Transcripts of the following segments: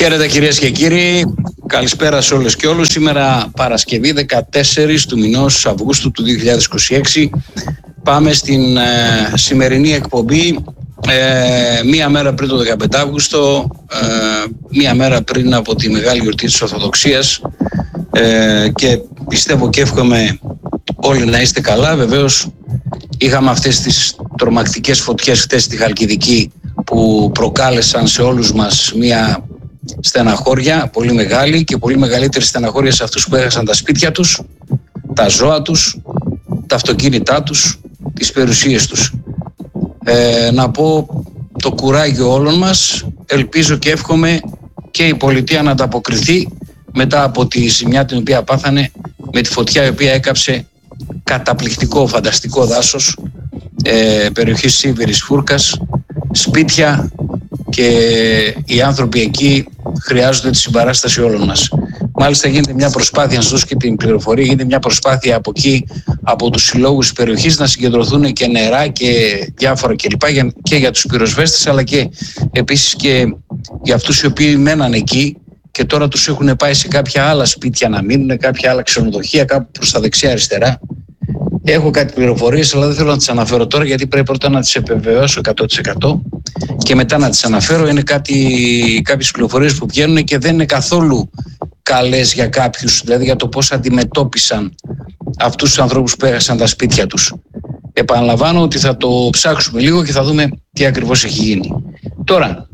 Χαίρετε κυρίες και κύριοι, καλησπέρα σε όλες και όλους. Σήμερα Παρασκευή 14 του μηνός Αυγούστου του 2026. Πάμε στην σημερινή εκπομπή μία μέρα πριν το 15 Αύγουστο, μία μέρα πριν από τη μεγάλη γιορτή της Ορθοδοξίας, και πιστεύω και εύχομαι όλοι να είστε καλά. Βεβαίως είχαμε αυτές τις τρομακτικές φωτιές χτες στη Χαλκιδική που προκάλεσαν σε όλους μας μία στεναχώρια πολύ μεγάλη και πολύ μεγαλύτερη στεναχώρια σε αυτούς που έχασαν τα σπίτια τους, τα ζώα τους, τα αυτοκίνητά τους, τις περιουσίες τους. Να πω το κουράγιο όλων μας. Ελπίζω και εύχομαι και η πολιτεία να ανταποκριθεί μετά από τη ζημιά την οποία πάθανε με τη φωτιά η οποία έκαψε καταπληκτικό, φανταστικό δάσος, περιοχή Σίβηρης Φούρκας, σπίτια, και οι άνθρωποι εκεί χρειάζονται τη συμπαράσταση όλων μας. Μάλιστα γίνεται μια προσπάθεια, να σας δώσω και την πληροφορία, γίνεται μια προσπάθεια από εκεί, από τους συλλόγους της περιοχής, να συγκεντρωθούν και νερά και διάφορα κλπ. Και για τους πυροσβέστες, αλλά και επίσης και για αυτούς οι οποίοι μέναν εκεί και τώρα τους έχουν πάει σε κάποια άλλα σπίτια να μείνουν, κάποια άλλα ξενοδοχεία, κάπου προς τα δεξιά-αριστερά. Έχω κάτι πληροφορίες, αλλά δεν θέλω να τις αναφέρω τώρα, γιατί πρέπει πρώτα να τις επιβεβαιώσω 100% και μετά να τις αναφέρω. Είναι κάποιες πληροφορίες που βγαίνουν και δεν είναι καθόλου καλές για κάποιους, δηλαδή για το πώς αντιμετώπισαν αυτούς τους ανθρώπους που έχασαν τα σπίτια τους. Επαναλαμβάνω ότι θα το ψάξουμε λίγο και θα δούμε τι ακριβώς έχει γίνει. Τώρα,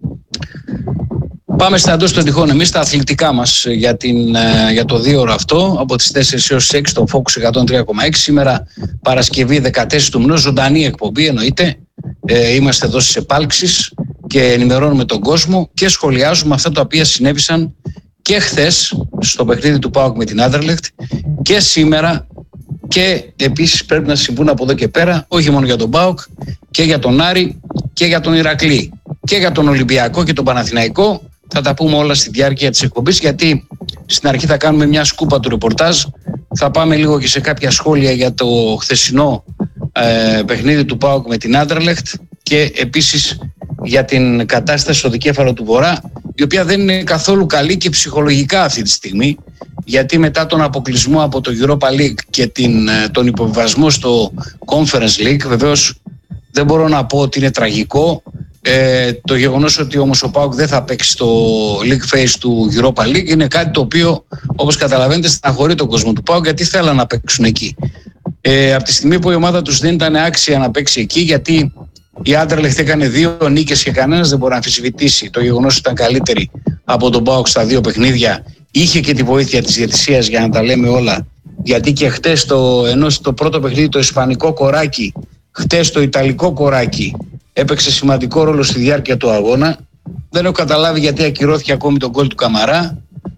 πάμε στα εντός των τυχών εμείς, τα αθλητικά μας για το 2ωρο αυτό, από τις 4 έως τις 6 στο Focus 103,6. Σήμερα Παρασκευή 14 του μηνός, ζωντανή εκπομπή εννοείται. Είμαστε εδώ στις επάλξεις και ενημερώνουμε τον κόσμο και σχολιάζουμε αυτά τα οποία συνέβησαν και χθες στο παιχνίδι του ΠΑΟΚ με την Άντερλεχτ και σήμερα, και επίσης πρέπει να συμβούν από εδώ και πέρα, όχι μόνο για τον ΠΑΟΚ, και για τον Άρη και για τον Ηρακλή και για τον Ολυμπιακό και τον Παναθηναϊκό. Θα τα πούμε όλα στη διάρκεια της εκπομπής, γιατί στην αρχή θα κάνουμε μια σκούπα του ρεπορτάζ, θα πάμε λίγο και σε κάποια σχόλια για το χθεσινό παιχνίδι του ΠΑΟΚ με την Άντερλεχτ και επίσης για την κατάσταση στο δικέφαλο του Βορρά, η οποία δεν είναι καθόλου καλή και ψυχολογικά αυτή τη στιγμή, γιατί μετά τον αποκλεισμό από το Europa League και τον υποβιβασμό στο Conference League, βεβαίως δεν μπορώ να πω ότι είναι τραγικό το γεγονός ότι όμως ο ΠΑΟΚ δεν θα παίξει στο League Phase του Europa League. Είναι κάτι το οποίο, όπως καταλαβαίνετε, στεναχωρεί τον κόσμο του ΠΑΟΚ, γιατί θέλαν να παίξουν εκεί. Από τη στιγμή που η ομάδα τους δεν ήταν άξια να παίξει εκεί, γιατί η Άντερλεχτ έκανε 2 νίκες και κανένας δεν μπορεί να αμφισβητήσει το γεγονός ότι ήταν καλύτερη από τον ΠΑΟΚ στα 2 παιχνίδια. Είχε και τη βοήθεια της διαιτησίας, για να τα λέμε όλα, γιατί και χτες ενώ το πρώτο παιχνίδι το ισπανικό κοράκι, χτες το ιταλικό κοράκι έπαιξε σημαντικό ρόλο στη διάρκεια του αγώνα. Δεν έχω καταλάβει γιατί ακυρώθηκε ακόμη τον γκολ του Καμαρά.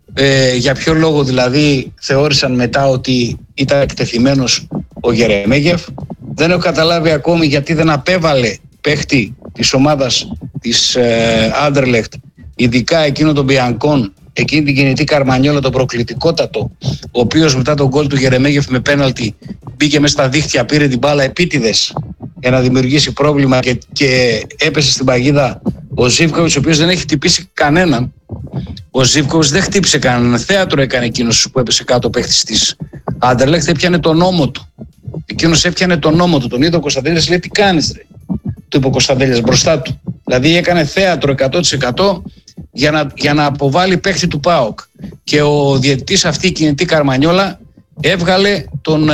Για ποιο λόγο δηλαδή θεώρησαν μετά ότι ήταν εκτεθειμένος ο Γερεμέγεφ. Δεν έχω καταλάβει ακόμη γιατί δεν απέβαλε παίχτη της ομάδας της Άντερλεχτ, ειδικά εκείνο τον Μπιανκόν, εκείνη την κινητή Καρμανιόλα, τον προκλητικότατο, ο οποίος μετά τον γκολ του Γερεμέγεφ με πέναλτι μπήκε μέσα στα δίχτυα, πήρε την μπάλα επίτηδες για να δημιουργήσει πρόβλημα και έπεσε στην παγίδα ο Ζίβκοβιτς, ο οποίος δεν έχει χτυπήσει κανέναν. Ο Ζίβκοβιτς δεν χτύπησε κανέναν. Θέατρο έκανε εκείνος που έπεσε κάτω, παίχτης της Άντερλεχτ, έπιανε τον νόμο του. Εκείνος έπιανε τον νόμο του. Τον είδε ο Κωνσταντέλιας, λέει: τι κάνεις, ρε? Του είπε ο Κωνσταντέλιας μπροστά του. Δηλαδή έκανε θέατρο 100% για να αποβάλει παίχτη του ΠΑΟΚ. Και ο διαιτητής, αυτή η κινητή Καρμανιόλα, έβγαλε τον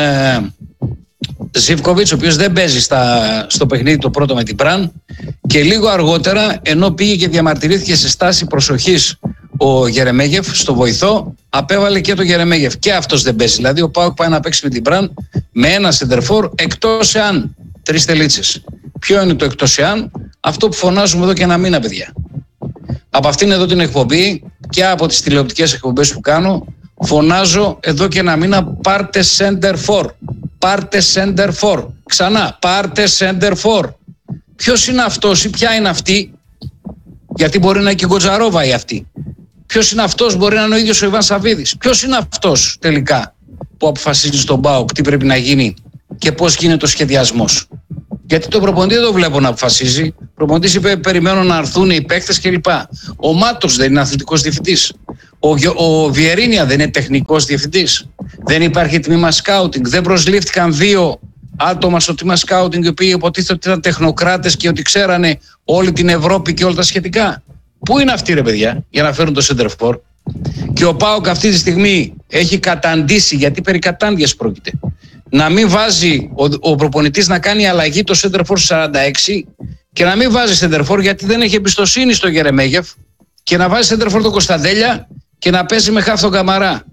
Ζίβκοβιτς, ο οποίος δεν παίζει στο παιχνίδι το πρώτο με την Πραν, και λίγο αργότερα, ενώ πήγε και διαμαρτυρήθηκε σε στάση προσοχής ο Γερεμέγεφ στο βοηθό, απέβαλε και το Γερεμέγεφ, και αυτός δεν παίζει. Δηλαδή ο ΠΑΟΚ πάει να παίξει με την Πραν με ένα σεντερφόρ, εκτός εάν 3 τελίτσες. Ποιο είναι το εκτός εάν? Αυτό που φωνάζουμε εδώ και ένα μήνα, παιδιά. Από αυτήν εδώ την εκπομπή και από τις τηλεοπτικές εκπομπές που κάνω, φωνάζω εδώ και ένα μήνα: πάρτε center for. Πάρτε center for. Ξανά, πάρτε center for. Ποιος είναι αυτός ή ποια είναι αυτή? Γιατί μπορεί να είναι και η Γκοτζαρόβα ή αυτή. Ποιος είναι αυτός? Μπορεί να είναι ο ίδιος ο Ιβάν Σαββίδης. Ποιος είναι αυτός τελικά που αποφασίζει στον ΠΑΟΚ τι πρέπει να γίνει και πώς γίνεται ο σχεδιασμός? Γιατί τον προπονητή δεν το βλέπω να αποφασίζει. Προπονητής είπε: περιμένω να έρθουν οι παίκτες κλπ. Ο Μάτος δεν είναι αθλητικός διευθυντής. Ο Βιερίνια δεν είναι τεχνικός διευθυντής. Δεν υπάρχει τμήμα σκάουτινγκ. Δεν προσλήφθηκαν 2 άτομα στο τμήμα σκάουτινγκ οι οποίοι υποτίθεται ότι ήταν τεχνοκράτες και ότι ξέρανε όλη την Ευρώπη και όλα τα σχετικά. Πού είναι αυτοί, ρε παιδιά, για να φέρουν το σεντερφόρ? Και ο ΠΑΟΚ αυτή τη στιγμή έχει καταντήσει, γιατί περί κατάντιας πρόκειται, να μην βάζει ο προπονητής να κάνει αλλαγή το σεντερφόρ 46 και να μην βάζει σεντερφόρ γιατί δεν έχει εμπιστοσύνη στο Γερεμέγεφ και να βάζει σεντερφόρ τον Κωνσταντέλια και να παίζει με χάφ τον Καμαρά.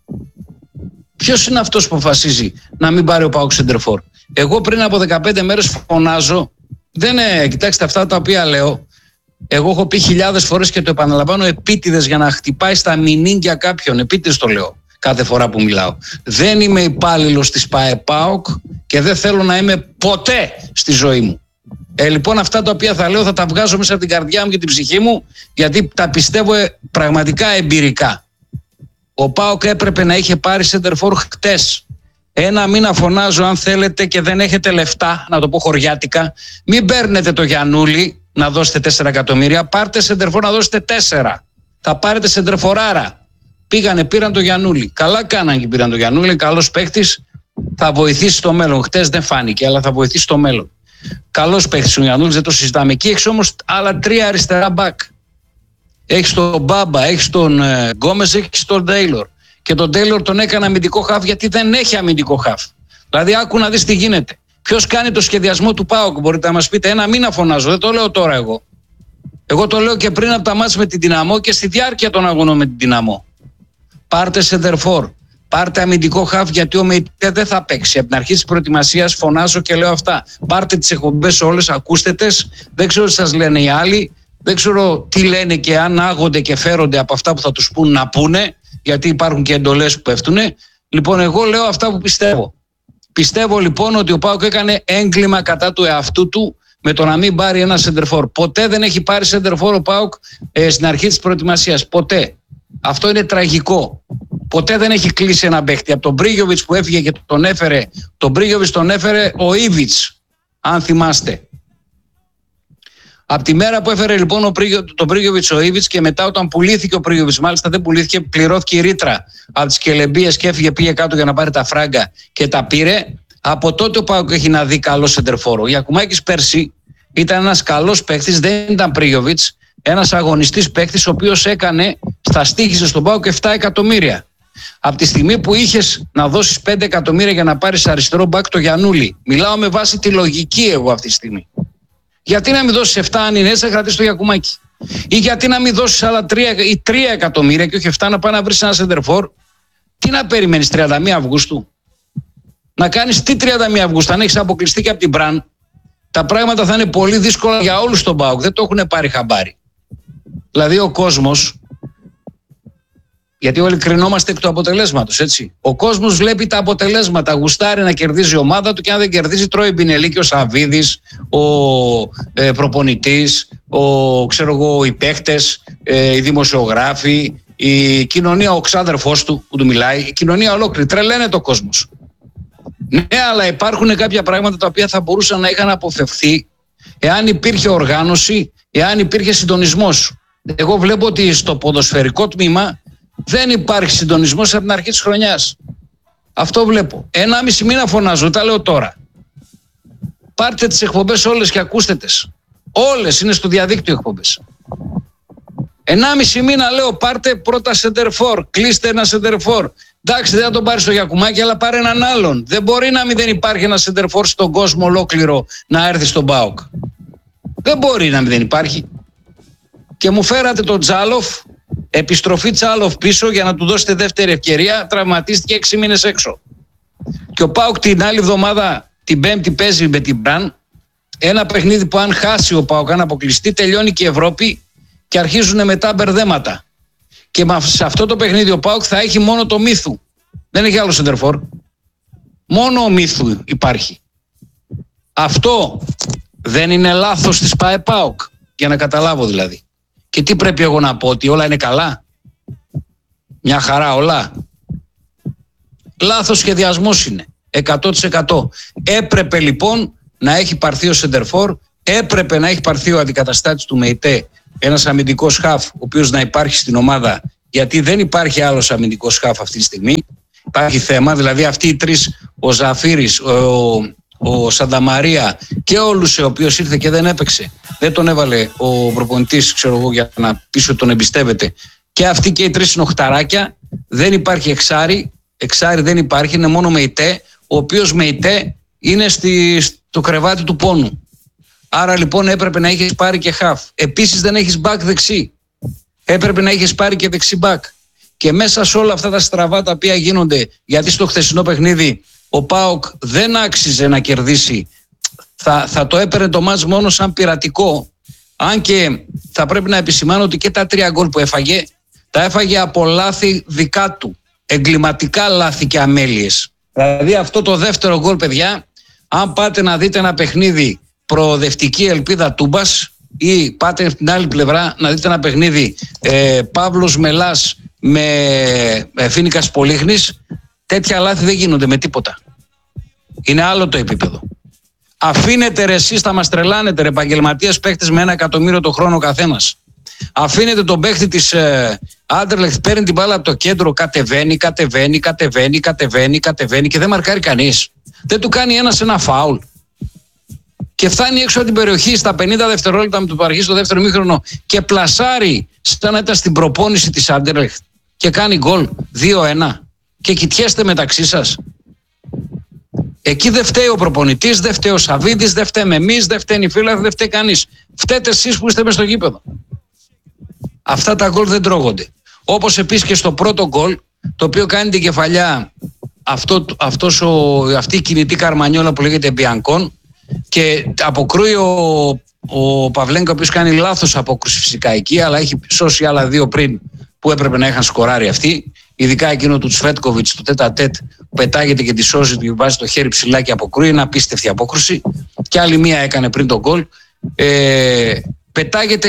Ποιος είναι αυτός που αποφασίζει να μην πάρει ο ΠΑΟΚ σεντερφόρ? Εγώ πριν από 15 μέρες φωνάζω. Κοιτάξτε, αυτά τα οποία λέω, εγώ έχω πει χιλιάδες φορές και το επαναλαμβάνω επίτηδες για να χτυπάει στα μηνύγκια κάποιον. Επίτηδες το λέω κάθε φορά που μιλάω. Δεν είμαι υπάλληλος της ΠΑΕΠΑΟΚ και δεν θέλω να είμαι ποτέ στη ζωή μου. Λοιπόν, αυτά τα οποία θα λέω θα τα βγάζω μέσα από την καρδιά μου και την ψυχή μου, γιατί τα πιστεύω πραγματικά εμπειρικά. Ο ΠΑΟΚ έπρεπε να είχε πάρει σεντερφόρ χτες. 1 μήνα φωνάζω, αν θέλετε και δεν έχετε λεφτά, να το πω χωριάτικα, μην παίρνετε το Γιαννούλη να δώσετε 4 εκατομμύρια, πάρτε σεντερφόρ να δώσετε 4. Θα πάρετε σεντερφοράρα. Πήραν το Γιαννούλη. Καλά κάναν και πήραν το Γιαννούλη, καλός παίκτης, θα βοηθήσει στο μέλλον. Χτες δεν φάνηκε, αλλά θα βοηθήσει στο μέλλον. Καλός παίκτης ο Γιαννούλης, δεν το συζητάμε. Εκεί έχεις όμως άλλα 3 αριστερά μπακ. Έχεις τον Μπάμπα, έχεις τον Γκόμες, έχεις τον Τέιλορ. Και τον Τέιλορ τον έκανε αμυντικό χαφ γιατί δεν έχει αμυντικό χαφ. Δηλαδή, άκου να δεις τι γίνεται. Ποιος κάνει το σχεδιασμό του ΠΑΟΚ, μπορείτε να μας πείτε? 1 μήνα φωνάζω, δεν το λέω τώρα εγώ. Εγώ το λέω και πριν από τα μάτς με την Δυναμό και στη διάρκεια των αγωνών με την Δυναμό. Πάρτε σεντερφόρ, πάρτε αμυντικό χαφ, γιατί ο Μεϊτέ δεν θα παίξει. Από την αρχή της προετοιμασίας φωνάζω και λέω αυτά. Πάρτε τις εκπομπές όλες, ακούστε τες. Δεν ξέρω τι σας λένε οι άλλοι. Δεν ξέρω τι λένε και αν άγονται και φέρονται από αυτά που θα τους πούν να πούνε, γιατί υπάρχουν και εντολές που πέφτουν. Λοιπόν, εγώ λέω αυτά που πιστεύω. Πιστεύω λοιπόν ότι ο ΠΑΟΚ έκανε έγκλημα κατά του εαυτού του με το να μην πάρει ένα σεντερφόρ. Ποτέ δεν έχει πάρει σεντερφόρ ο ΠΑΟΚ στην αρχή της προετοιμασίας. Ποτέ. Αυτό είναι τραγικό. Ποτέ δεν έχει κλείσει ένα παίχτη. Από τον Μπρίγιοβιτς που έφυγε και τον έφερε, τον Μπρίγιοβιτς τον έφερε ο Ήβιτς, αν θυμάστε. Από τη μέρα που έφερε λοιπόν τον Μπρίγιοβιτς ο Ήβιτς και μετά όταν πουλήθηκε ο Μπρίγιοβιτς, μάλιστα δεν πουλήθηκε, πληρώθηκε η ρήτρα από τις Κελεμπίες και έφυγε, πήγε κάτω για να πάρει τα φράγκα και τα πήρε. Από τότε ο ΠΑΟΚ έχει να δει καλό σεντερφόρο. Ο Γιακουμάκης πέρσι ήταν ένας καλός παίκτης, δεν ήταν Μπρίγιοβιτς, ένας αγωνιστής παίκτης ο οποίος έκανε, στα στοίχιζε στον ΠΑΟΚ 7 εκατομμύρια. Από τη στιγμή που είχες να δώσεις 5 εκατομμύρια για να πάρεις αριστερό μπακ το Γιαννούλη, μιλάω με βάση τη λογική εγώ αυτή τη στιγμή. Γιατί να μην δώσεις 7 αν είναι έτσι, να κρατήσεις το Γιακουμάκη? Ή γιατί να μην δώσεις άλλα 3 ή 3 εκατομμύρια και όχι 7 να πάει να βρεις ένα σεντερφόρ? Τι να περιμένεις 31 Αυγούστου? Να κάνεις τι 31 Αυγούστου? Αν έχεις αποκλειστεί και από την Μπραν, τα πράγματα θα είναι πολύ δύσκολα για όλους τον ΠΑΟΚ. Δεν το έχουν πάρει χαμπάρι. Δηλαδή ο κόσμος, γιατί όλοι κρινόμαστε εκ του αποτελέσματος, έτσι. Ο κόσμος βλέπει τα αποτελέσματα, γουστάρει να κερδίζει η ομάδα του και αν δεν κερδίζει τρώει μπινελίκι ο Σαββίδης, ο προπονητής, οι παίχτες, οι δημοσιογράφοι, η κοινωνία, ο ξάδερφός του που του μιλάει, η κοινωνία ολόκληρη. Τρελαίνεται ο κόσμος. Ναι, αλλά υπάρχουν κάποια πράγματα τα οποία θα μπορούσαν να είχαν αποφευθεί εάν υπήρχε οργάνωση, εάν υπήρχε συντονισμός. Εγώ βλέπω ότι στο ποδοσφαιρικό τμήμα δεν υπάρχει συντονισμός από την αρχή της χρονιάς. Αυτό βλέπω. 1,5 μήνα φωνάζω, τα λέω τώρα. Πάρτε τις εκπομπές όλες και ακούστε τες. Όλες είναι στο διαδίκτυο εκπομπές. 1,5 μήνα λέω, πάρτε πρώτα σεντερφόρ, κλείστε ένα σεντερφόρ. Εντάξει, δεν θα τον πάρει στο Γιακουμάκη, αλλά πάρε έναν άλλον. Δεν μπορεί να μην δεν υπάρχει ένα σεντερφόρ στον κόσμο ολόκληρο να έρθει στον ΠΑΟΚ. Δεν μπορεί να μην δεν υπάρχει. Και μου φέρατε τον Τζάλοφ, επιστροφή Τσάλοφ πίσω για να του δώσετε δεύτερη ευκαιρία, τραυματίστηκε 6 μήνες έξω. Και ο ΠΑΟΚ την άλλη εβδομάδα, την Πέμπτη, παίζει με την Μπραν. Ένα παιχνίδι που αν χάσει ο ΠΑΟΚ, αν αποκλειστεί, τελειώνει και η Ευρώπη και αρχίζουν μετά μπερδέματα. Και σε αυτό το παιχνίδι ο ΠΑΟΚ θα έχει μόνο το Μύθου. Δεν έχει άλλο σεντερφόρ. Μόνο ο Μύθου υπάρχει. Αυτό δεν είναι λάθος της ΠΑΕΠΑΟΚ? Για να καταλάβω δηλαδή. Και τι πρέπει εγώ να πω? Ότι όλα είναι καλά? Μια χαρά όλα? Λάθος σχεδιασμός είναι. 100%. Έπρεπε λοιπόν να έχει πάρθει ο σεντερφόρ. έπρεπε να έχει πάρθει ο αντικαταστάτης του ΜΕΙΤΕ, ένας αμυντικός χαφ, ο οποίος να υπάρχει στην ομάδα, γιατί δεν υπάρχει άλλος αμυντικός χαφ αυτή τη στιγμή. Υπάρχει θέμα, δηλαδή αυτοί οι τρεις, ο Ζαφύρης, ο Σανταμαρία και ο Λουσε, ο οποίος ήρθε και δεν έπαιξε, δεν τον έβαλε ο προπονητής, ξέρω εγώ, για να πει ότι τον εμπιστεύεται. Και αυτοί και οι τρεις είναι οχταράκια. Δεν υπάρχει εξάρι δεν υπάρχει, είναι μόνο ΜΕΙΤΕ, ο οποίος ΜΕΙΤΕ είναι στο κρεβάτι του πόνου. Άρα λοιπόν έπρεπε να έχεις πάρει και χαφ. Επίσης δεν έχεις μπακ δεξί. Έπρεπε να έχεις πάρει και δεξί μπακ. Και μέσα σε όλα αυτά τα στραβά τα οποία γίνονται, γιατί στο χθεσινό παιχνίδι ο ΠΑΟΚ δεν άξιζε να κερδίσει, θα το έπαιρνε το μάτς μόνο σαν πειρατικό. Αν και θα πρέπει να επισημάνω ότι και τα 3 γκολ που έφαγε, τα έφαγε από λάθη δικά του. Εγκληματικά λάθη και αμέλειες. Δηλαδή αυτό το δεύτερο γκολ, παιδιά, αν πάτε να δείτε ένα παιχνίδι προοδευτική ελπίδα Τούμπας ή πάτε από την άλλη πλευρά να δείτε ένα παιχνίδι Παύλος Μελάς με Φίνικας Πολύχνης, τέτοια λάθη δεν γίνονται με τίποτα. Είναι άλλο το επίπεδο. Αφήνετε ρε εσείς, θα μας τρελάνετε ρε επαγγελματίες παίχτες με 1 εκατομμύριο το χρόνο καθένας. Αφήνετε τον παίχτη της Άντερλεχτ, παίρνει την μπάλα από το κέντρο, κατεβαίνει και δεν μαρκάρει κανείς. Δεν του κάνει ένα φάουλ. Και φτάνει έξω από την περιοχή στα 50 δευτερόλεπτα με το που αρχίσει το δεύτερο ημίχρονο και πλασάρει σαν να ήταν στην προπόνηση της Άντερλεχτ και κάνει γκολ 2-1 και κοιτιέστε μεταξύ σας. Εκεί δεν φταίει ο προπονητής, δεν φταίει ο Σαββίδης, δεν φταίμε εμείς, δεν φταίνει οι φίλοι, δεν φταίει κανείς. Φταίτε εσείς που είστε μες στο γήπεδο. Αυτά τα γκολ δεν τρώγονται. Όπως επίσης και στο πρώτο γκολ, το οποίο κάνει την κεφαλιά αυτή η κινητή καρμανιόλα που λέγεται Μπιανκόν, και αποκρούει ο Παυλένκα, ο οποίος κάνει λάθος απόκρουση φυσικά εκεί, αλλά έχει σώσει άλλα 2 πριν που έπρεπε να είχαν σκοράρει αυτοί. Ειδικά εκείνο του Τσφέτκοβιτς, το τέτα-τέτ, πετάγεται και τη σώζει, του βάζει το χέρι ψηλά και αποκρούει. Είναι απίστευτη απόκρουση. Και άλλη μία έκανε πριν τον γκολ. Πετάγεται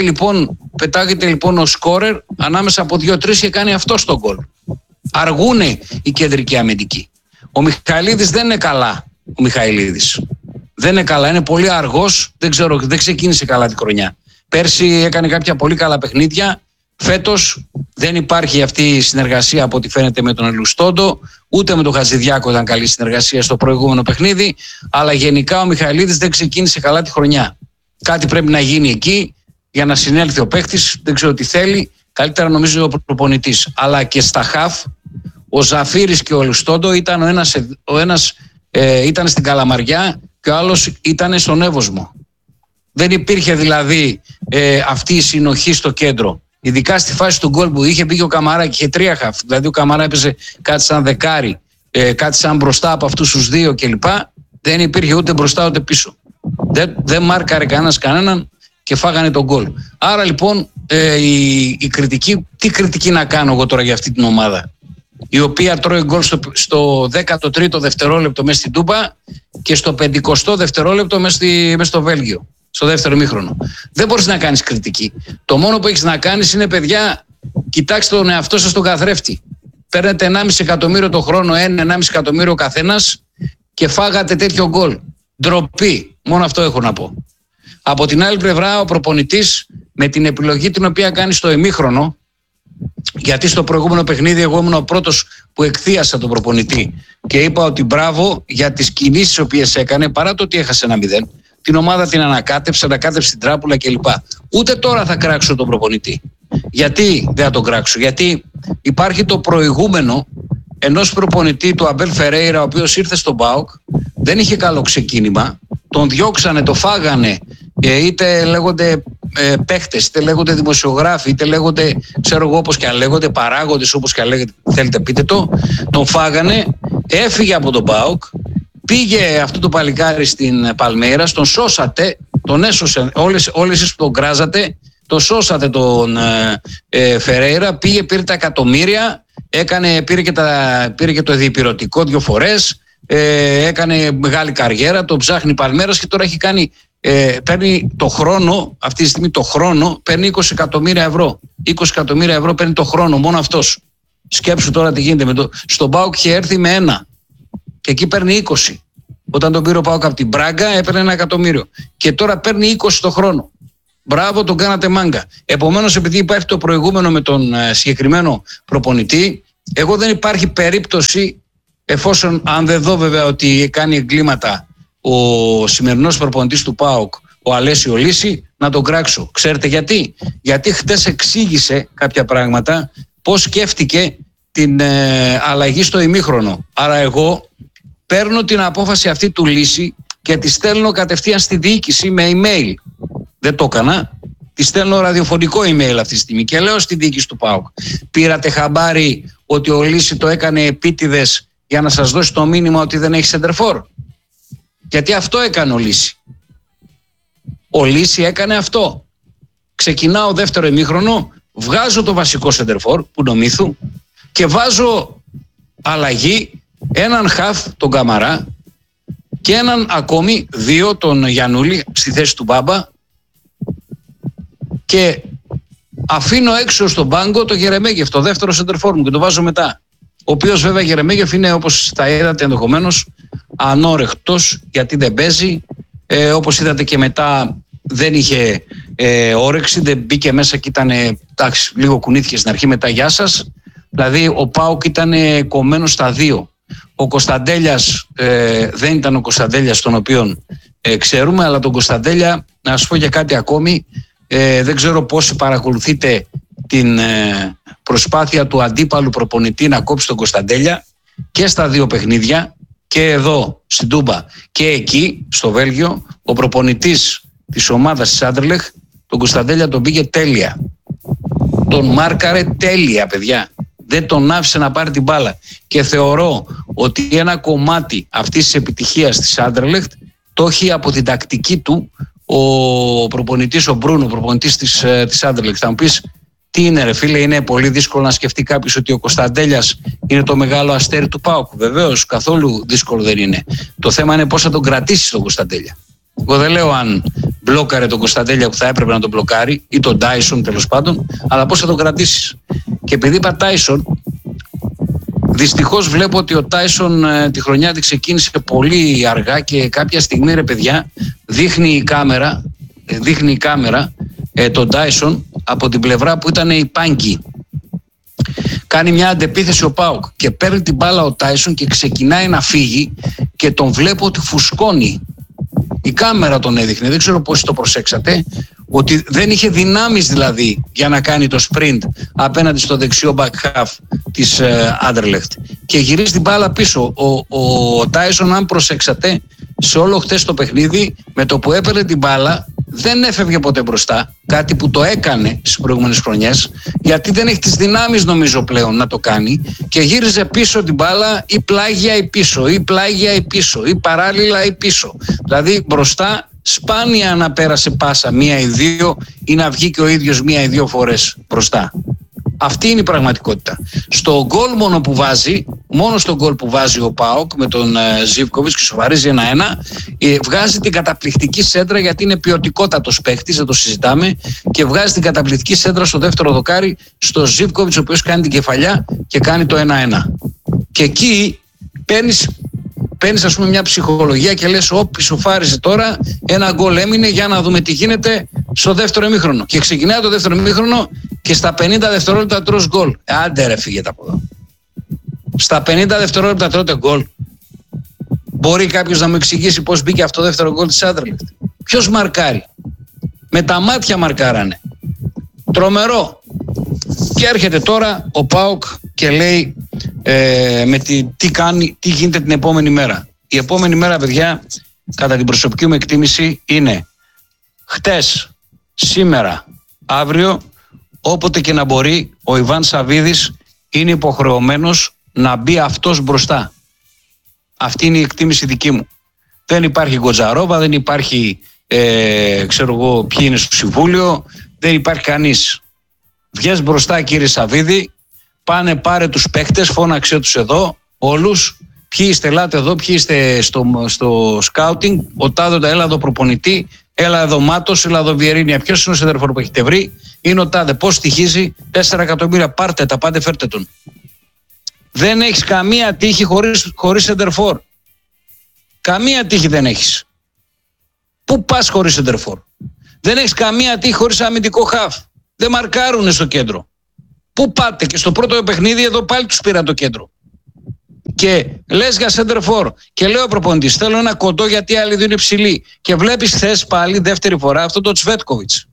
λοιπόν ο σκόρερ ανάμεσα από 2-3 και κάνει αυτό τον γκολ. Αργούνε οι κεντρικοί αμυντικοί. Ο Μιχαηλίδης δεν είναι καλά. Ο Μιχαηλίδης δεν είναι καλά, είναι πολύ αργός. Δεν ξεκίνησε καλά τη χρονιά. Πέρσι έκανε κάποια πολύ καλά παιχνίδια. Φέτος δεν υπάρχει αυτή η συνεργασία από ό,τι φαίνεται με τον Ελουστόντο, ούτε με τον Χατζηδιάκο ήταν καλή συνεργασία στο προηγούμενο παιχνίδι, αλλά γενικά ο Μιχαηλίδης δεν ξεκίνησε καλά τη χρονιά. Κάτι πρέπει να γίνει εκεί για να συνέλθει ο παίχτης, δεν ξέρω τι θέλει, καλύτερα νομίζω ο προπονητής. Αλλά και στα χαφ, ο Ζαφύρης και ο Ελουστόντο ήταν ο ένας ήταν στην Καλαμαριά και ο άλλος ήταν στον Εύωσμο. Δεν υπήρχε δηλαδή αυτή η συνοχή στο κέντρο. Ειδικά στη φάση του γκολ που είχε μπει ο Καμαρά και είχε 3 χαφ. Δηλαδή ο Καμαρά έπαιζε κάτι σαν δεκάρι, κάτι σαν μπροστά από αυτούς τους 2 κλπ. Δεν υπήρχε ούτε μπροστά ούτε πίσω. Δεν μάρκαρε κανέναν και φάγανε τον γκολ. Άρα λοιπόν η κριτική, τι κριτική να κάνω εγώ τώρα για αυτή την ομάδα, η οποία τρώει γκολ στο 13ο δευτερόλεπτο μέσα στην Τούμπα και στο 50ο δευτερόλεπτο μέσα στο Βέλγιο, στο δεύτερο ημίχρονο. Δεν μπορείς να κάνεις κριτική. Το μόνο που έχεις να κάνεις είναι, παιδιά, κοιτάξτε τον εαυτό σας τον καθρέφτη. Παίρνετε 1,5 εκατομμύριο το χρόνο, 1,5 εκατομμύριο ο καθένας και φάγατε τέτοιο γκολ. Ντροπή. Μόνο αυτό έχω να πω. Από την άλλη πλευρά, ο προπονητής με την επιλογή την οποία κάνει στο ημίχρονο, γιατί στο προηγούμενο παιχνίδι εγώ ήμουν ο πρώτος που εκθίασα τον προπονητή και είπα ότι μπράβο για τις κινήσεις τις οποίες έκανε, παρά το ότι έχασε 1-0. Την ομάδα την ανακάτεψε την τράπουλα κλπ. Ούτε τώρα θα κράξω τον προπονητή. Γιατί δεν θα τον κράξω? Γιατί υπάρχει το προηγούμενο ενός προπονητή, του Αμπέλ Φερέιρα, ο οποίος ήρθε στον ΠΑΟΚ, δεν είχε καλό ξεκίνημα, τον διώξανε, το φάγανε, είτε λέγονται παίχτες, είτε λέγονται δημοσιογράφοι, είτε λέγονται, ξέρω εγώ όπως και αν λέγονται, παράγοντες όπως και αν λέγεται, θέλετε πείτε το, τον φάγανε, έφυγε από τον ΠΑΟΚ, πήγε αυτό το παλικάρι στην Παλμέιρας, τον σώσατε, τον έσωσε, όλες εσείς που τον κράζατε, τον σώσατε τον Φερέιρα, πήγε, πήρε τα εκατομμύρια, πήρε και το διπυρωτικό 2 φορές, έκανε μεγάλη καριέρα, τον ψάχνει η Παλμέρας και τώρα έχει κάνει, παίρνει το χρόνο, αυτή τη στιγμή το χρόνο, παίρνει 20 εκατομμύρια ευρώ. 20 εκατομμύρια ευρώ παίρνει το χρόνο, μόνο αυτός. Σκέψου τώρα τι γίνεται. Στον ΠΑΟΚ είχε έρθει με 1 και εκεί παίρνει 20. Όταν τον πήρε ο ΠΑΟΚ από την Μπράγκα έπαιρνε 1 εκατομμύριο. Και τώρα παίρνει 20 το χρόνο. Μπράβο, τον κάνατε μάγκα. Επομένως, επειδή υπάρχει το προηγούμενο με τον συγκεκριμένο προπονητή, εγώ δεν υπάρχει περίπτωση, εφόσον αν δεν δω βέβαια ότι κάνει εγκλήματα ο σημερινός προπονητής του ΠΑΟΚ, ο Αλέσιο Λύση, να τον κράξω. Ξέρετε γιατί? Γιατί χτες εξήγησε κάποια πράγματα, πώς σκέφτηκε την αλλαγή στο ημίχρονο. Άρα εγώ παίρνω την απόφαση αυτή του Λύση και τη στέλνω κατευθείαν στη διοίκηση με email. Δεν το έκανα. Τη στέλνω ραδιοφωνικό email αυτή τη στιγμή και λέω στη διοίκηση του ΠΑΟΚ: πήρατε χαμπάρι ότι ο Λύση το έκανε επίτηδες για να σας δώσει το μήνυμα ότι δεν έχει σεντερφόρ? Γιατί αυτό έκανε ο Λύση. Ο Λύση έκανε αυτό. Ξεκινάω δεύτερο ημίχρονο, βγάζω το βασικό σεντερφόρ που νομίθου και βάζω αλλαγή έναν χαφ, τον Καμαρά, και έναν ακόμη, 2, τον Γιαννούλη στη θέση του Μπάμπα, και αφήνω έξω στον πάγκο το Γερεμέγεφ, το δεύτερο σεντερφόρ μου, και το βάζω μετά. Ο οποίος βέβαια Γερεμέγεφ είναι, όπως τα είδατε ενδεχομένως, ανόρεκτος, γιατί δεν παίζει. Όπως είδατε και μετά δεν είχε όρεξη, δεν μπήκε μέσα και ήταν, εντάξει, λίγο κουνήθηκε στην αρχή, μετά γεια σας. Δηλαδή ο ΠΑΟΚ ήταν κομμένος στα 2. Ο Κωνσταντέλιας δεν ήταν ο Κωνσταντέλιας τον οποίον ξέρουμε, αλλά τον Κωνσταντέλια, να σας πω για κάτι ακόμη, δεν ξέρω πόσοι παρακολουθείτε την προσπάθεια του αντίπαλου προπονητή να κόψει τον Κωνσταντέλια και στα 2 παιχνίδια, και εδώ στην Τούμπα και εκεί στο Βέλγιο. Ο προπονητής της ομάδας της Άντερλεχτ τον Κωνσταντέλια τον πήγε τέλεια. Τον μάρκαρε τέλεια, παιδιά. Δεν τον άφησε να πάρει την μπάλα. Και θεωρώ ότι ένα κομμάτι αυτής της επιτυχίας της Άντερλεχτ το έχει από την τακτική του ο προπονητής, ο Μπρούνο, ο προπονητής της Άντερλεχτ. Θα μου πεις, τι είναι ρε φίλε, είναι πολύ δύσκολο να σκεφτεί κάποιος ότι ο Κωνσταντέλιας είναι το μεγάλο αστέρι του ΠΑΟΚ? Βεβαίως, καθόλου δύσκολο δεν είναι. Το θέμα είναι πώς θα τον κρατήσει τον Κωνσταντέλια. Εγώ δεν λέω αν μπλόκαρε τον Κωνσταντέλια που θα έπρεπε να τον μπλοκάρει, ή τον Τάισον τέλος πάντων, αλλά πώς θα τον κρατήσεις. Και επειδή είπα Τάισον, δυστυχώς βλέπω ότι ο Τάισον τη χρονιά τη ξεκίνησε πολύ αργά και κάποια στιγμή, ρε παιδιά, δείχνει η κάμερα τον Τάισον από την πλευρά που ήταν η Πάγκη. Κάνει μια αντεπίθεση ο ΠΑΟΚ και παίρνει την μπάλα ο Τάισον και ξεκινάει να φύγει και τον βλέπω ότι φουσκώνει. Η κάμερα τον έδειχνε, δεν ξέρω πώς το προσέξατε, ότι δεν είχε δυνάμεις δηλαδή για να κάνει το sprint απέναντι στο δεξιό back half της Άντερλεχτ. Και γυρίζει την μπάλα πίσω. Ο Τάισον, αν προσέξατε, σε όλο χτες το παιχνίδι, με το που έπαιρνε την μπάλα, δεν έφευγε ποτέ μπροστά, κάτι που το έκανε στις προηγούμενες χρονιές, γιατί δεν έχει τις δυνάμεις νομίζω πλέον να το κάνει, και γύριζε πίσω την μπάλα ή πλάγια ή πίσω, ή πλάγια ή πίσω, ή παράλληλα ή πίσω. Δηλαδή μπροστά σπάνια να πέρασε πάσα 1 ή 2 ή να βγει και ο ίδιος 1 ή 2 φορές μπροστά. Αυτή είναι η πραγματικότητα. Στο γκολ μόνο στο γκολ που βάζει ο ΠΑΟΚ με τον Ζίβκοβιτς και σοβαρίζει 1-1, βγάζει την καταπληκτική σέντρα, γιατί είναι ποιοτικότατος παίκτης, δεν το συζητάμε, και βγάζει την καταπληκτική σέντρα στο δεύτερο δοκάρι στο Ζίβκοβιτς, ο οποίος κάνει την κεφαλιά και κάνει το 1-1. Και εκεί παίρνεις ας πούμε μια ψυχολογία και λες, σοφάρισε τώρα, 1 γκολ έμεινε, για να δούμε τι γίνεται στο δεύτερο ημίχρονο. Και ξεκινάει το δεύτερο ημίχρονο και στα 50 δευτερόλεπτα τρως γκολ. Άντε ρε, φύγετε από εδώ. Στα 50 δευτερόλεπτα τρώτε γκολ. Μπορεί κάποιος να μου εξηγήσει πώς μπήκε αυτό το δεύτερο γκολ της Άντερλεχτ? Ποιος μαρκάρει? Με τα μάτια μαρκάρανε. Τρομερό. Και έρχεται τώρα ο ΠΑΟΚ και λέει τι γίνεται την επόμενη μέρα. Η επόμενη μέρα, παιδιά, κατά την προσωπική μου εκτίμηση, είναι χτες, σήμερα, αύριο, όποτε και να μπορεί, ο Ιβάν Σαββίδης είναι υποχρεωμένος να μπει αυτός μπροστά. Αυτή είναι η εκτίμηση δική μου. Δεν υπάρχει Γκοτζαρόβα, δεν υπάρχει ξέρω εγώ ποιοι είναι στο συμβούλιο, δεν υπάρχει κανείς. Βγες μπροστά, κύριε Σαββίδη, πάνε πάρε τους παίκτες, φώναξε τους εδώ όλους, ποιοι είστε, ελάτε εδώ, ποιοι είστε στο σκάουτινγκ, ο Τάδοντα, έλα εδώ προπονητή, έλα εδώ Μάτος, έλα εδώ Βιερίνια, ποιος είναι ο σεντερφόρ που έχετε βρει? Είναι ο Τάδε, πώς στοιχίζει? 4 εκατομμύρια, πάρτε τα, πάτε φέρτε τον. Δεν έχεις καμία τύχη χωρίς σεντερφόρ. Καμία τύχη δεν έχεις. Πού πας χωρίς σεντερφόρ? Δεν έχεις καμία τύχη χωρίς αμυντικό χαφ. Δεν μαρκάρουνε στο κέντρο. Πού πάτε? Και στο πρώτο παιχνίδι εδώ πάλι τους πήρα το κέντρο. Και λες για σεντερφόρ και λέει ο προπονητής, θέλω ένα κοντό γιατί άλλοι δύο είναι ψηλοί. Και βλέπεις θες πάλι δεύτερη φορά αυτό το Τσβέτκοβιτς.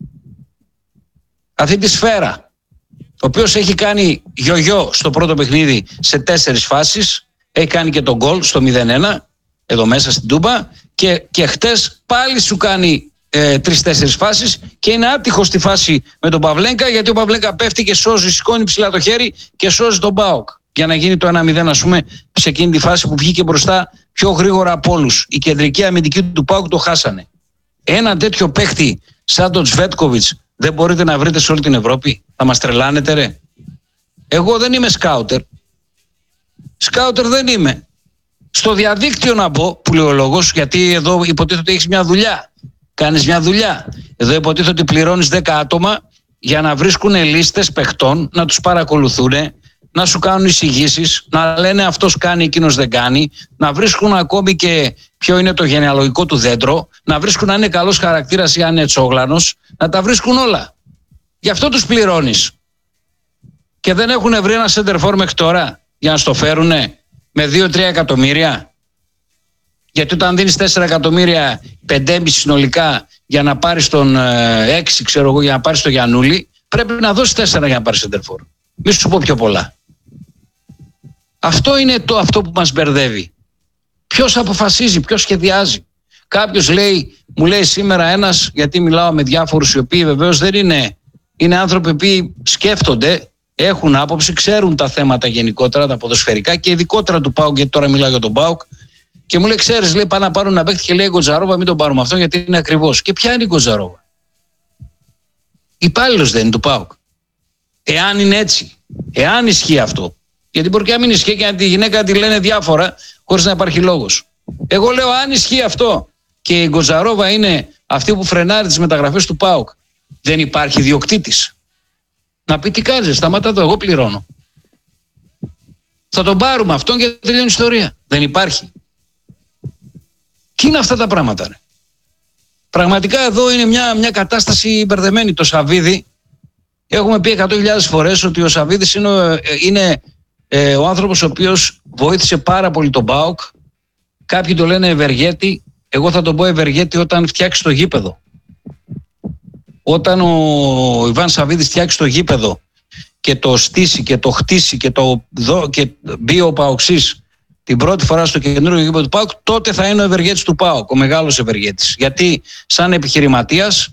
Αυτή τη σφαίρα, ο οποίος έχει κάνει γιογιό στο πρώτο παιχνίδι σε 4 φάσεις, έχει κάνει και τον γκολ στο 0-1 εδώ μέσα στην Τούμπα και χτες πάλι σου κάνει 3-4 φάσεις και είναι άτυχος στη φάση με τον Παυλένκα, γιατί ο Παυλένκα πέφτει και σώζει, σηκώνει ψηλά το χέρι και σώζει τον ΠΑΟΚ για να γίνει το 1-0, ας πούμε, σε εκείνη τη φάση που βγήκε μπροστά πιο γρήγορα από όλους. Η κεντρική αμυντική του ΠΑΟΚ το χάσανε. Ένα τέτοιο παίχτη σαν τον Τσβέτκοβιτς δεν μπορείτε να βρείτε σε όλη την Ευρώπη? Θα μας τρελάνετε, ρε? Εγώ δεν είμαι σκάουτερ. Σκάουτερ δεν είμαι. Στο διαδίκτυο να μπω, που λέει ο λόγος, γιατί εδώ υποτίθεται ότι έχεις μια δουλειά. Κάνεις μια δουλειά. Εδώ υποτίθεται ότι πληρώνεις 10 άτομα για να βρίσκουν λίστες παιχτών, να τους παρακολουθούν, να σου κάνουν εισηγήσεις, να λένε αυτός κάνει, εκείνος δεν κάνει, να βρίσκουν ακόμη και ποιο είναι το γενεαλογικό του δέντρο, να βρίσκουν αν είναι καλός χαρακτήρας ή αν είναι τσόγλανος, να τα βρίσκουν όλα. Γι' αυτό τους πληρώνεις. Και δεν έχουν βρει ένα σέντερφορ μέχρι τώρα για να στο φέρουνε με 2-3 εκατομμύρια. Γιατί όταν δίνεις 4 εκατομμύρια, 5,5 συνολικά για να πάρεις τον 6, ξέρω εγώ, για να πάρεις τον Γιαννούλη, πρέπει να δώσεις 4 για να πάρεις σέντερφορ. Μη σου πω πιο πολλά. Αυτό είναι αυτό που μας μπερδεύει. Ποιος αποφασίζει, ποιος σχεδιάζει? Κάποιος λέει, μου λέει σήμερα ένας, γιατί μιλάω με διάφορους οι οποίοι βεβαίως δεν είναι άνθρωποι που σκέφτονται, έχουν άποψη, ξέρουν τα θέματα γενικότερα, τα ποδοσφαιρικά και ειδικότερα του ΠΑΟΚ, γιατί τώρα μιλάω για τον ΠΑΟΚ. Και μου λέει, ξέρεις, λέει, πάνε να πάρουν ένα παίκτη και λέει Γκοτζαρόβα, μην τον πάρουμε αυτό γιατί είναι ακριβώς. Και ποια είναι η Γκοτζαρόβα? Υπάλληλος δεν είναι του ΠΑΟΚ? Εάν είναι έτσι, εάν ισχύει αυτό, γιατί μπορεί και να μην ισχύει και τη γυναίκα τη λένε διάφορα χωρίς να υπάρχει λόγος. Εγώ λέω, αν ισχύει αυτό και η Γκοτζαρόβα είναι αυτή που φρενάρει τις μεταγραφές του ΠΑΟΚ, δεν υπάρχει ιδιοκτήτης? Να πει τι κάνεις, σταμάτα εδώ, εγώ πληρώνω. Θα τον πάρουμε αυτόν και τελειώνει η ιστορία. Δεν υπάρχει. Τι είναι αυτά τα πράγματα, ρε? Πραγματικά εδώ είναι μια κατάσταση μπερδεμένη. Το Σαββίδι, έχουμε πει 100.000 φορές ότι ο Σαββίδης είναι ο άνθρωπος ο οποίος βοήθησε πάρα πολύ τον ΠΑΟΚ. Κάποιοι το λένε ευεργέτη, εγώ θα τον πω ευεργέτη όταν φτιάξει το γήπεδο. Όταν ο Ιβάν Σαββίδης φτιάξει το γήπεδο και το στήσει και το χτίσει και μπει ο Παοξής την πρώτη φορά στο καινούριο γήπεδο του ΠΑΟΚ, τότε θα είναι ο ευεργέτης του ΠΑΟΚ, ο μεγάλος ευεργέτης. Γιατί σαν επιχειρηματίας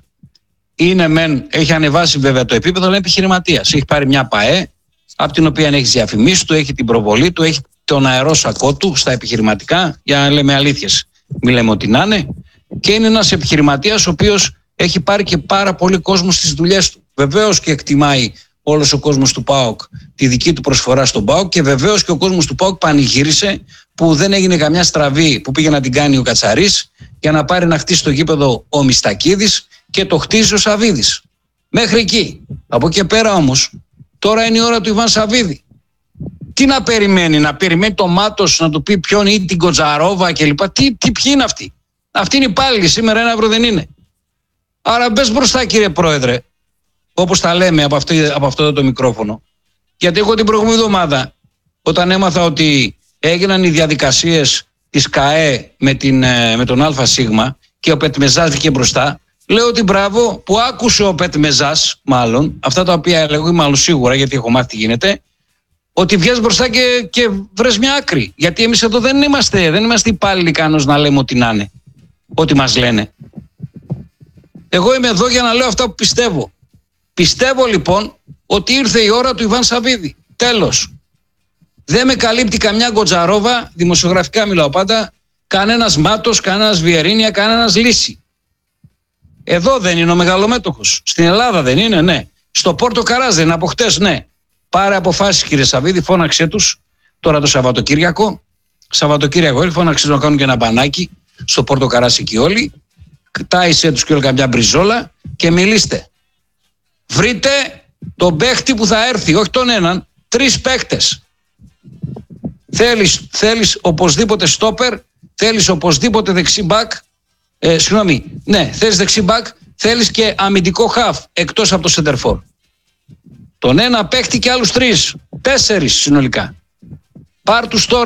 έχει ανεβάσει βέβαια το επίπεδο, αλλά είναι επιχειρηματίας. Έχει πάρει μια ΠΑΕ, από την οποία έχει διαφημίσει του, έχει την προβολή του, έχει τον αερό σακό του στα επιχειρηματικά, για να λέμε αλήθειες. Μην λέμε ότι να είναι. Και είναι ένας επιχειρηματίας ο οποίος έχει πάρει και πάρα πολύ κόσμο στις δουλειές του. Βεβαίως και εκτιμάει όλος ο κόσμος του ΠΑΟΚ τη δική του προσφορά στον ΠΑΟΚ και βεβαίως και ο κόσμος του ΠΑΟΚ πανηγύρισε που δεν έγινε καμιά στραβή που πήγε να την κάνει ο Κατσαρής για να πάρει να χτίσει το γήπεδο ο Μιστακίδης και το χτίζει ο Σαββίδης. Μέχρι εκεί. Από εκεί πέρα όμως, τώρα είναι η ώρα του Ιβάν Σαββίδη. Τι να περιμένει το Μάτος να του πει ποιον είναι την Γκοτζαρόβα κλπ. Ποιοι είναι αυτοί? Αυτοί είναι υπάλληλοι, σήμερα 1 ευρώ δεν είναι. Άρα μπες μπροστά, κύριε Πρόεδρε, όπως τα λέμε από αυτό το μικρόφωνο. Γιατί εγώ την προηγούμενη εβδομάδα, όταν έμαθα ότι έγιναν οι διαδικασίες της ΚΑΕ με τον ΑΣ και ο Πετμεζάς βγήκε μπροστά, λέω ότι μπράβο που άκουσε ο Πετμεζάς, μάλλον, αυτά τα οποία λέγω, μάλλον σίγουρα, γιατί έχω μάθει τι γίνεται, ότι βγες μπροστά και βρες μια άκρη. Γιατί εμείς εδώ δεν είμαστε υπάλληλοι κανένας να λέμε ό,τι να είναι, ό,τι μας λένε. Εγώ είμαι εδώ για να λέω αυτά που πιστεύω. Πιστεύω λοιπόν ότι ήρθε η ώρα του Ιβάν Σαββίδη. Τέλος. Δεν με καλύπτει καμιά Γκοτζαρόβα, δημοσιογραφικά μιλάω πάντα, κανένας Μάτος, κανένας Βιερίνια, κανένας Λύση. Εδώ δεν είναι ο μεγαλομέτωχος. Στην Ελλάδα δεν είναι, ναι. Στο Πόρτο Καράζ δεν είναι από χτες, ναι. Πάρε αποφάσεις, κύριε Σαββίδη, φώναξε τους τώρα το Σαββατοκύριακο. Σαββατοκύριακο, φώναξε να κάνουν και ένα μπανάκι στο Πόρτο Καράζ εκεί όλοι. Τάισε τους και όλη καμιά μπριζόλα και μιλήστε. Βρείτε τον παίχτη που θα έρθει, όχι τον έναν, 3 παίχτες. Θέλεις οπωσδήποτε στόπερ, θέλεις οπωσδήποτε δεξί μπακ. Θέλεις δεξί μπακ, θέλεις και αμυντικό χαφ εκτός από το σεντερφόρ. Τον ένα παίχτη και άλλους 3, 4 συνολικά. Πάρ' τους τώρα.